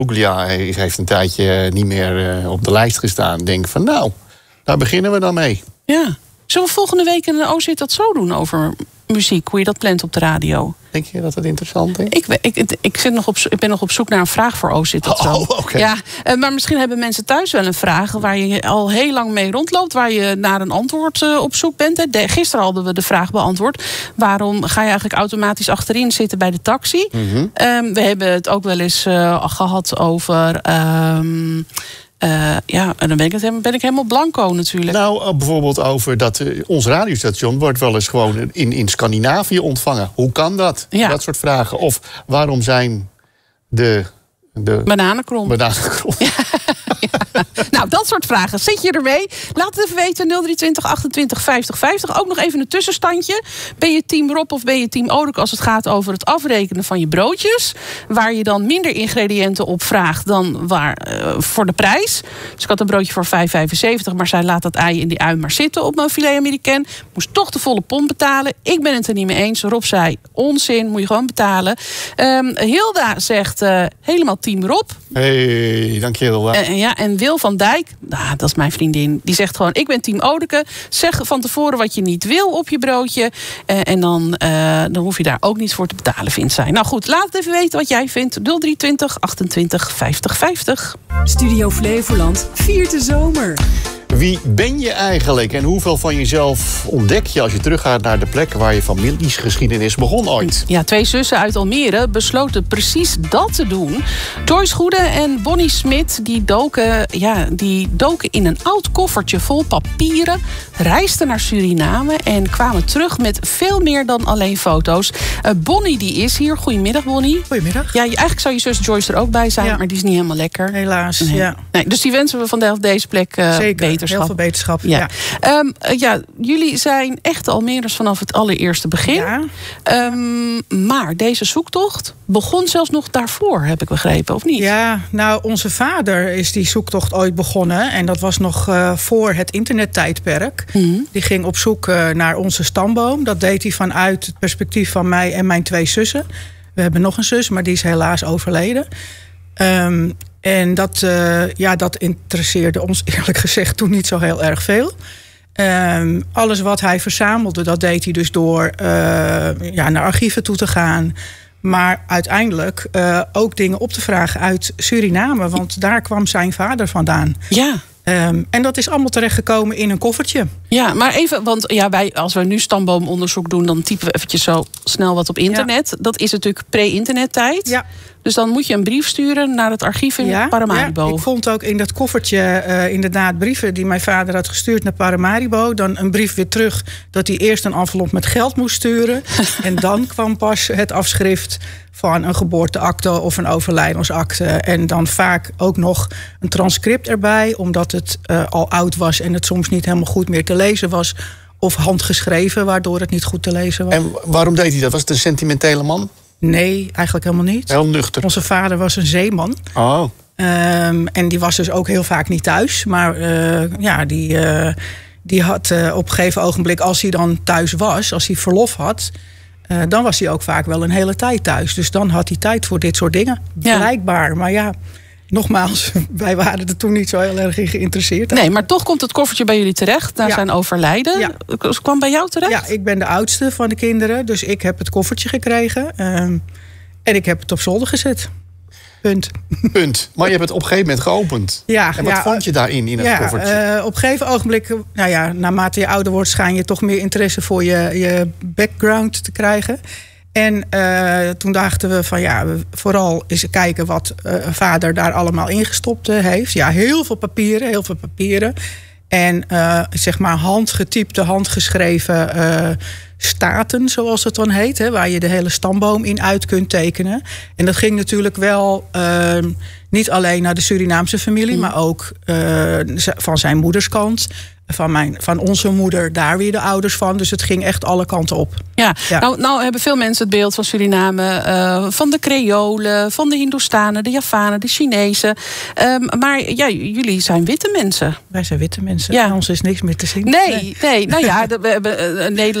Puglia heeft een tijdje niet meer op de lijst gestaan. Denk van, nou, daar beginnen we dan mee. Ja. Zullen we volgende week een O Zit Dat Zo doen over muziek? Hoe je dat plant op de radio? Denk je dat interessant is? Ik ben nog op zoek naar een vraag voor O Zit Dat Zo. Okay. Ja, maar misschien hebben mensen thuis wel een vraag waar je al heel lang mee rondloopt, waar je naar een antwoord op zoek bent. Gisteren hadden we de vraag beantwoord. Waarom ga je eigenlijk automatisch achterin zitten bij de taxi? Mm-hmm. We hebben het ook wel eens gehad over... en dan ben ik helemaal blanco natuurlijk. Nou, bijvoorbeeld over dat ons radiostation wordt wel eens gewoon in Scandinavië ontvangen. Hoe kan dat? Ja. Dat soort vragen. Of waarom zijn de Bananenkrom. Ja. Nou, dat soort vragen. Zit je ermee? Laat het even weten. 0320 28 50 50. Ook nog even een tussenstandje. Ben je team Rob of ben je team Odek als het gaat over het afrekenen van je broodjes? Waar je dan minder ingrediënten op vraagt dan voor de prijs. Dus ik had een broodje voor €5,75. Maar zij laat dat ei in die ui maar zitten op mijn filet Americain. Moest toch de volle pond betalen. Ik ben het er niet mee eens. Rob zei, onzin, moet je gewoon betalen. Hilda zegt, helemaal team Rob. Hey, dank je Hilda. En Wil van Dijk, dat is mijn vriendin, die zegt gewoon, ik ben team Odeke. Zeg van tevoren wat je niet wil op je broodje. En dan hoef je daar ook niet voor te betalen, vindt zij. Nou goed, laat het even weten wat jij vindt. 0320 28 50 50. Studio Flevoland viert de zomer. Wie ben je eigenlijk en hoeveel van jezelf ontdek je als je teruggaat naar de plek waar je familiegeschiedenis begon ooit? Ja, 2 zussen uit Almere besloten precies dat te doen. Joyce Goede en Bonnie Smit die doken in een oud koffertje vol papieren, reisden naar Suriname en kwamen terug met veel meer dan alleen foto's. Bonnie die is hier. Goedemiddag, Bonnie. Goedemiddag. Ja, eigenlijk zou je zus Joyce er ook bij zijn, maar die is niet helemaal lekker. Helaas, nee. ja. Nee, dus die wensen we vandaag op deze plek Zeker. beterschap. Heel veel beterschap, ja. Jullie zijn echte Almeerders vanaf het allereerste begin. Ja. Maar deze zoektocht begon zelfs nog daarvoor, heb ik begrepen, of niet? Ja, nou, onze vader is die zoektocht ooit begonnen. En dat was nog voor het internettijdperk. Mm-hmm. Die ging op zoek naar onze stamboom. Dat deed hij vanuit het perspectief van mij en mijn 2 zussen. We hebben nog een zus, maar die is helaas overleden. En dat interesseerde ons eerlijk gezegd toen niet zo heel erg veel. Alles wat hij verzamelde, dat deed hij dus door naar archieven toe te gaan. Maar uiteindelijk ook dingen op te vragen uit Suriname. Want daar kwam zijn vader vandaan. Ja. En dat is allemaal terechtgekomen in een koffertje. Ja, maar even, want als we nu stamboomonderzoek doen, dan typen we eventjes zo snel wat op internet. Ja. Dat is natuurlijk pre-internettijd. Ja. Dus dan moet je een brief sturen naar het archief in Paramaribo. Ja, ik vond ook in dat koffertje inderdaad brieven die mijn vader had gestuurd naar Paramaribo. Dan een brief weer terug dat hij eerst een envelop met geld moest sturen. En dan kwam pas het afschrift van een geboorteakte of een overlijdensakte. En dan vaak ook nog een transcript erbij, omdat het al oud was en het soms niet helemaal goed meer te lezen was. Of handgeschreven, waardoor het niet goed te lezen was. En waarom deed hij dat? Was het een sentimentele man? Nee, eigenlijk helemaal niet. Heel nuchter. Onze vader was een zeeman. Oh. En die was dus ook heel vaak niet thuis. Maar die had op een gegeven ogenblik, als hij dan thuis was, als hij verlof had, dan was hij ook vaak wel een hele tijd thuis. Dus dan had hij tijd voor dit soort dingen. Ja. Blijkbaar. Maar ja, nogmaals, wij waren er toen niet zo heel erg in geïnteresseerd. Nee, maar toch komt het koffertje bij jullie terecht. Daar zijn overlijden. Ja. Het kwam bij jou terecht? Ja, ik ben de oudste van de kinderen. Dus ik heb het koffertje gekregen. En ik heb het op zolder gezet. Punt. Maar je hebt het op een gegeven moment geopend. Ja, en wat vond je daarin, in het koffertje? Op een gegeven ogenblik, naarmate je ouder wordt, schijn je toch meer interesse voor je background te krijgen. En toen dachten we van vooral eens kijken wat vader daar allemaal ingestopt heeft. Ja, heel veel papieren. En zeg maar handgetypte, handgeschreven staten, zoals het dan heet. Hè, waar je de hele stamboom in uit kunt tekenen. En dat ging natuurlijk wel niet alleen naar de Surinaamse familie, maar ook van zijn moederskant. Van onze moeder daar weer de ouders van. Dus het ging echt alle kanten op. Ja. Nou hebben veel mensen het beeld van Suriname, van de Creolen, van de Hindoestanen, de Javanen, de Chinezen. Maar jullie zijn witte mensen. Wij zijn witte mensen. Ja. Ons is niks meer te zien. Nee. Nou ja, Nederlanders hebben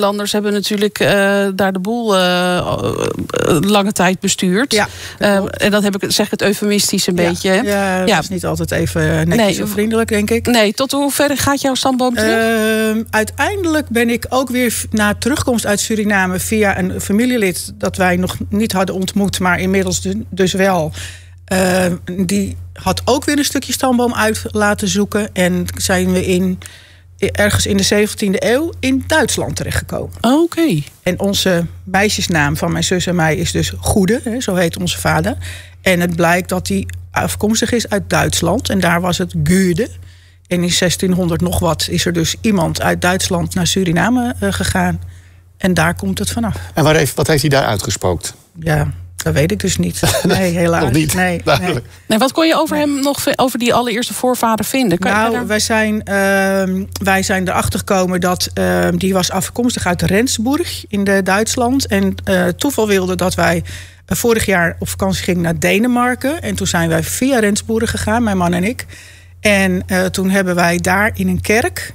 hebben natuurlijk daar de boel lange tijd bestuurd. Ja. En dat zeg ik het eufemistisch een beetje. Hè? Ja, dat is niet altijd even netjes of vriendelijk, denk ik. Nee, tot hoe ver gaat jouw stamboom terug? Uiteindelijk ben ik ook weer na terugkomst uit Suriname via een familielid dat wij nog niet hadden ontmoet, maar inmiddels dus wel. Die had ook weer een stukje stamboom uit laten zoeken. En zijn we ergens in de 17e eeuw in Duitsland terechtgekomen. Oké. En onze meisjesnaam van mijn zus en mij is dus Goede. Zo heet onze vader. En het blijkt dat hij afkomstig is uit Duitsland. En daar was het Gude. En in 1600 nog wat is er dus iemand uit Duitsland naar Suriname gegaan. En daar komt het vanaf. En wat heeft hij daar uitgespookt? Ja, dat weet ik dus niet. Nee, helaas. Nog niet? Nee. Nee, wat kon je over hem nog over die allereerste voorvader vinden? Wij zijn erachter gekomen dat die was afkomstig uit Rendsburg in Duitsland. En toeval wilde dat wij vorig jaar op vakantie gingen naar Denemarken. En toen zijn wij via Rendsburg gegaan, mijn man en ik. En toen hebben wij daar in een kerk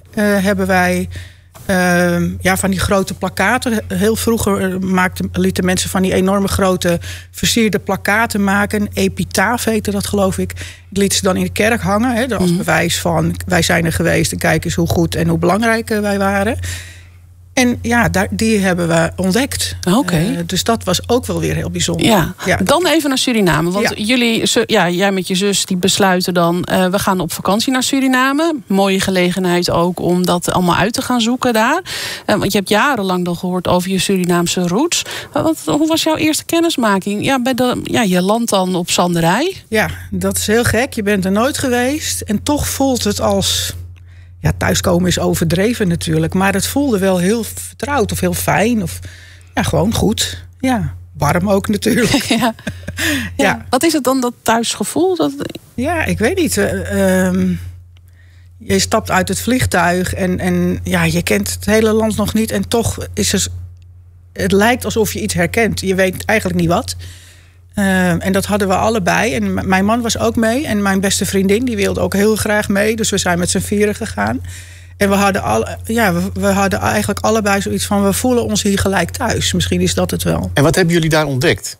van die grote plakkaten. Heel vroeger lieten mensen van die enorme grote versierde plakkaten maken. Epitaaf heette dat, geloof ik. Die lieten ze dan in de kerk hangen. Als bewijs van wij zijn er geweest en kijk eens hoe goed en hoe belangrijk wij waren. En ja, die hebben we ontdekt. Oké. Dus dat was ook wel weer heel bijzonder. Ja. Dan even naar Suriname. Want jij met je zus die besluiten dan, we gaan op vakantie naar Suriname. Mooie gelegenheid ook om dat allemaal uit te gaan zoeken daar. Want je hebt jarenlang dan gehoord over je Surinaamse roots. Hoe was jouw eerste kennismaking? Je landt dan op Zanderij. Ja, dat is heel gek. Je bent er nooit geweest. En toch voelt het als... Ja, thuiskomen is overdreven natuurlijk. Maar het voelde wel heel vertrouwd of heel fijn. Of gewoon goed. Ja, warm ook natuurlijk. Ja. Wat is het dan, dat thuisgevoel? Ja, ik weet niet. Je stapt uit het vliegtuig en je kent het hele land nog niet. En toch is het lijkt alsof je iets herkent. Je weet eigenlijk niet wat. En dat hadden we allebei. En mijn man was ook mee. En mijn beste vriendin, die wilde ook heel graag mee. Dus we zijn met z'n vieren gegaan. En we hadden eigenlijk allebei zoiets van... we voelen ons hier gelijk thuis. Misschien is dat het wel. En wat hebben jullie daar ontdekt?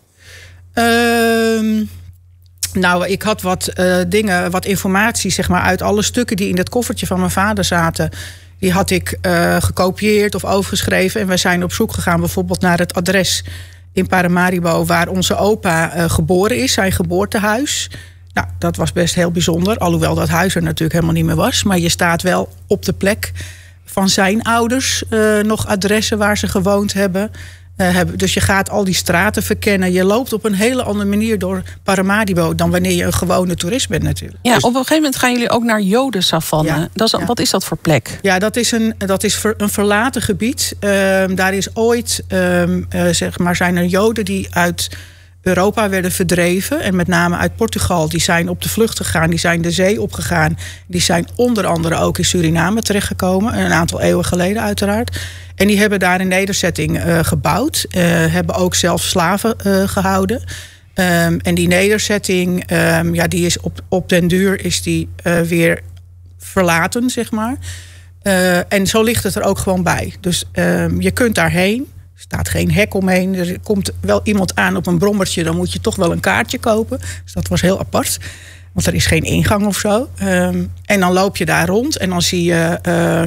Ik had wat informatie zeg maar, uit alle stukken... die in dat koffertje van mijn vader zaten... Die had ik gekopieerd of overgeschreven. En we zijn op zoek gegaan bijvoorbeeld naar het adres... in Paramaribo, waar onze opa geboren is, zijn geboortehuis. Nou, dat was best heel bijzonder. Alhoewel dat huis er natuurlijk helemaal niet meer was. Maar je staat wel op de plek van zijn ouders. Nog adressen waar ze gewoond hebben. Dus je gaat al die straten verkennen. Je loopt op een hele andere manier door Paramaribo... dan wanneer je een gewone toerist bent natuurlijk. Ja, op een gegeven moment gaan jullie ook naar Jodensavanne. Ja, Wat is dat voor plek? Ja, dat is een verlaten gebied. Daar is ooit, zijn er Joden die uit Europa werden verdreven. En met name uit Portugal. Die zijn op de vlucht gegaan. Die zijn de zee opgegaan. Die zijn onder andere ook in Suriname terechtgekomen. Een aantal eeuwen geleden uiteraard. En die hebben daar een nederzetting gebouwd. Hebben ook zelf slaven gehouden. En die nederzetting, die is op den duur is die weer verlaten, zeg maar. En zo ligt het er ook gewoon bij. Dus je kunt daarheen. Er staat geen hek omheen. Er komt wel iemand aan op een brommertje. Dan moet je toch wel een kaartje kopen. Dus dat was heel apart. Want er is geen ingang of zo. En dan loop je daar rond. En dan zie je...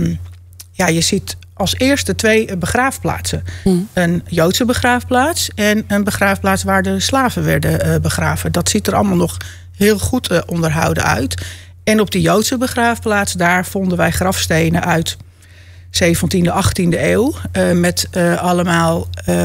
je ziet als eerste 2 begraafplaatsen. Een Joodse begraafplaats en een begraafplaats waar de slaven werden begraven. Dat ziet er allemaal nog heel goed onderhouden uit. En op de Joodse begraafplaats, daar vonden wij grafstenen uit 17e, 18e eeuw. Met allemaal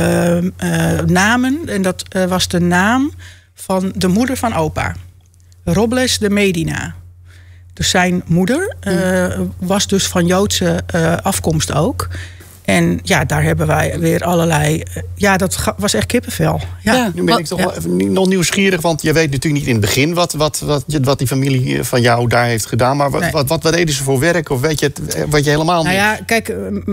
namen. En dat was de naam van de moeder van opa. Robles de Medina. Dus zijn moeder was dus van Joodse afkomst ook. En ja, daar hebben wij weer allerlei... dat was echt kippenvel. Ja. Nu ben ik toch wel even nog nieuwsgierig. Want je weet natuurlijk niet in het begin wat die familie van jou daar heeft gedaan. Maar wat deden ze voor werk? Of weet je het wat je helemaal niet? Nou ja, kijk,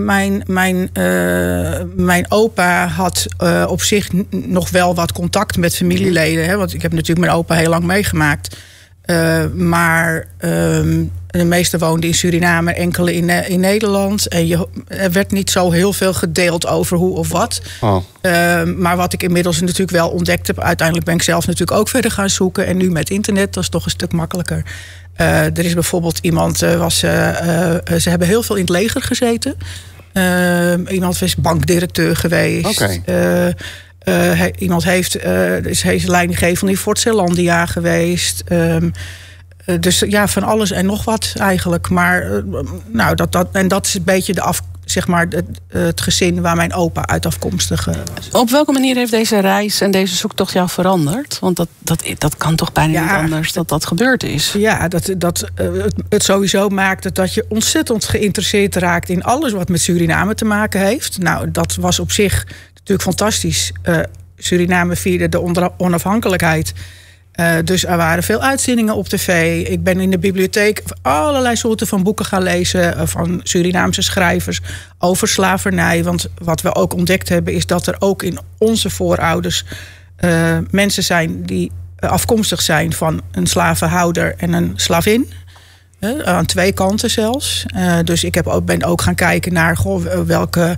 mijn opa had op zich nog wel wat contact met familieleden. Hè, want ik heb natuurlijk mijn opa heel lang meegemaakt. Maar De meeste woonden in Suriname, enkele in Nederland. En er werd niet zo heel veel gedeeld over hoe of wat. Maar wat ik inmiddels natuurlijk wel ontdekt heb... uiteindelijk ben ik zelf natuurlijk ook verder gaan zoeken. En nu met internet, dat is toch een stuk makkelijker. Er is bijvoorbeeld iemand... ze hebben heel veel in het leger gezeten. Iemand is bankdirecteur geweest. Iemand heeft leidinggevend in Fort Zeelandia geweest... Dus ja, van alles en nog wat eigenlijk. Maar dat is een beetje het gezin waar mijn opa uit afkomstig was. Op welke manier heeft deze reis en deze zoektocht jou veranderd? Want dat kan toch bijna niet anders dat gebeurd is? Ja, het sowieso maakt dat je ontzettend geïnteresseerd raakt... in alles wat met Suriname te maken heeft. Nou, dat was op zich natuurlijk fantastisch. Suriname vierde de onafhankelijkheid... Dus er waren veel uitzendingen op tv. Ik ben in de bibliotheek allerlei soorten van boeken gaan lezen... van Surinaamse schrijvers over slavernij. Want wat we ook ontdekt hebben... is dat er ook in onze voorouders mensen zijn... die afkomstig zijn van een slavenhouder en een slavin. Aan twee kanten zelfs. Dus ik ben ook gaan kijken naar welke...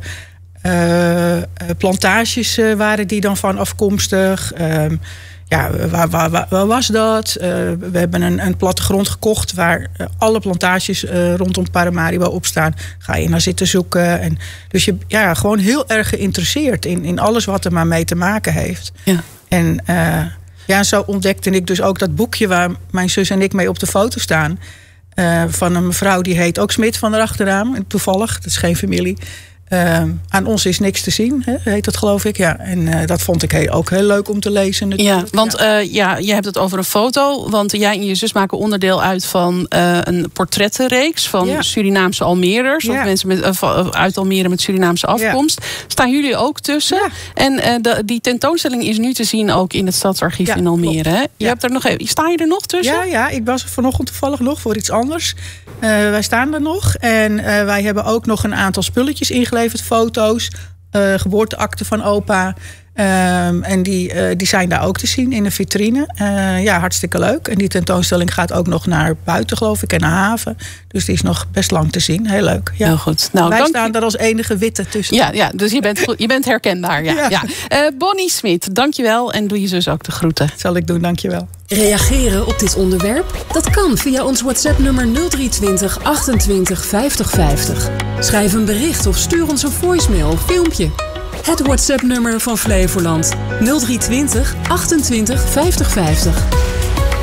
plantages waren die dan van afkomstig... waar was dat? We hebben een plattegrond gekocht... waar alle plantages rondom Paramaribo op staan. Ga je naar zitten zoeken. Dus je gewoon heel erg geïnteresseerd... in alles wat er maar mee te maken heeft. Ja. En zo ontdekte ik dus ook dat boekje... waar mijn zus en ik mee op de foto staan... van een mevrouw die heet ook Smit van der achternaam. Toevallig, dat is geen familie... aan ons is niks te zien, heet dat geloof ik. Ja. En dat vond ik ook heel leuk om te lezen. Natuurlijk. Ja, want je hebt het over een foto. Want jij en je zus maken onderdeel uit van een portrettenreeks... van Surinaamse Almerers. Of mensen uit Almere met Surinaamse afkomst. Ja. Staan jullie ook tussen? Ja. En die tentoonstelling is nu te zien ook in het Stadsarchief in Almere. Hè? Je hebt er nog even, sta je er nog tussen? Ja, ik was er vanochtend toevallig nog voor iets anders. Wij staan er nog. En wij hebben ook nog een aantal spulletjes ingeleverd. Foto's, geboorteakte van opa. En die zijn daar ook te zien in de vitrine. Hartstikke leuk. En die tentoonstelling gaat ook nog naar buiten, geloof ik, en naar haven. Dus die is nog best lang te zien. Heel leuk. Ja. Heel goed. Nou, wij staan daar als enige witte tussen. Ja, dus je bent herkenbaar. Ja. Bonnie Smit, dankjewel. En doe je zus ook de groeten. Dat zal ik doen, dankjewel. Reageren op dit onderwerp? Dat kan via ons WhatsApp-nummer 023 28 50 50. Schrijf een bericht of stuur ons een voicemail of filmpje. Het WhatsApp-nummer van Flevoland 0320 28 50 50.